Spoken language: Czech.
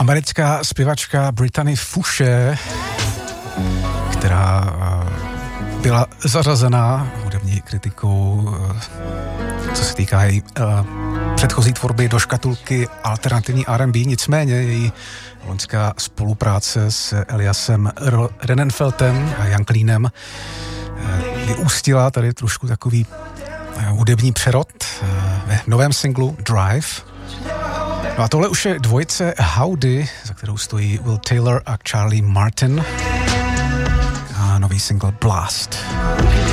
Americká zpěvačka Brittany Fouché, která byla zařazená hudební kritikou, co se týká její předchozí tvorby, do škatulky alternativní R&B, nicméně její loňská spolupráce s Eliasem Renenfeldem a Jan Klínem vyústila tady trošku takový hudební přerod ve novém singlu Drive. No a tohle už je dvojice Howdy, za kterou stojí Will Taylor a Charlie Martin, a nový single Blast.